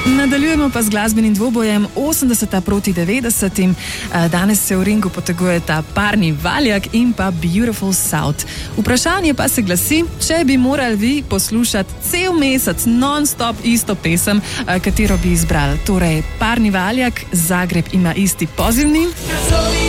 Nadaljujemo pa z glasbenim dvobojem 80 proti 90. Danes se v ringu potegujeta Parni Valjak in pa Beautiful South. Vprašanje pa se glasi, če bi morali vi poslušati cel mesec non-stop isto pesem, katero bi izbrali. Torej, Parni Valjak, Zagreb ima isti pozivni.